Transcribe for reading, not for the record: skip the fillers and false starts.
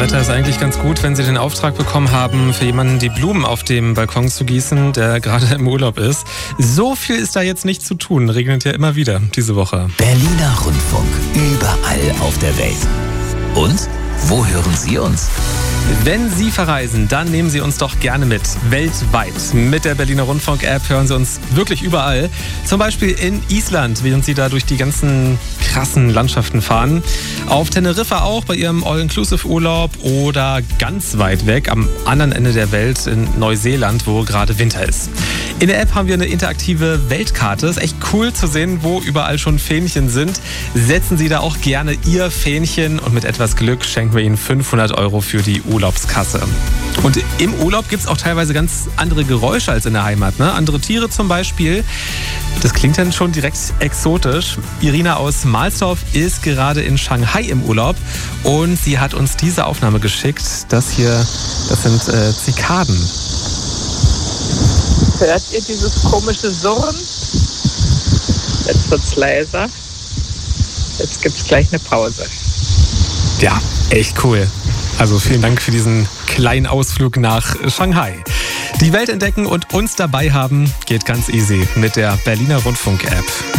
Wetter ist eigentlich ganz gut, wenn Sie den Auftrag bekommen haben, für jemanden die Blumen auf dem Balkon zu gießen, der gerade im Urlaub ist. So viel ist da jetzt nicht zu tun. Regnet ja immer wieder diese Woche. Berliner Rundfunk. Überall auf der Welt. Und wo hören Sie uns? Wenn Sie verreisen, dann nehmen Sie uns doch gerne mit. Weltweit. Mit der Berliner Rundfunk-App hören Sie uns wirklich überall. Zum Beispiel in Island, während Sie da durch die ganzen krassen Landschaften fahren. Auf Teneriffa auch bei Ihrem All-Inclusive-Urlaub oder ganz weit weg am anderen Ende der Welt in Neuseeland, wo gerade Winter ist. In der App haben wir eine interaktive Weltkarte. Ist echt cool zu sehen, wo überall schon Fähnchen sind. Setzen Sie da auch gerne Ihr Fähnchen und mit etwas Glück schenken wir Ihnen 500 € für die Urlaubskasse. Und im Urlaub gibt es auch teilweise ganz andere Geräusche als in der Heimat, ne? Andere Tiere zum Beispiel. Das klingt dann schon direkt exotisch. Irina aus Mahlsdorf ist gerade in Shanghai im Urlaub und sie hat uns diese Aufnahme geschickt. Das sind Zikaden. Hört ihr dieses komische Surren? Jetzt wird's leiser. Jetzt gibt's gleich eine Pause. Ja, echt cool. Also vielen Dank für diesen kleinen Ausflug nach Shanghai. Die Welt entdecken und uns dabei haben geht ganz easy mit der Berliner Rundfunk-App.